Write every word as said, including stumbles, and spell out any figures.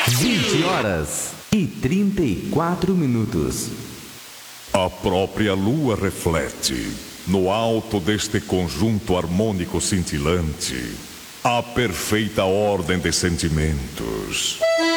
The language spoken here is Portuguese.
vinte horas e trinta e quatro minutos. A própria lua reflete, no alto deste conjunto harmônico cintilante, a perfeita ordem de sentimentos.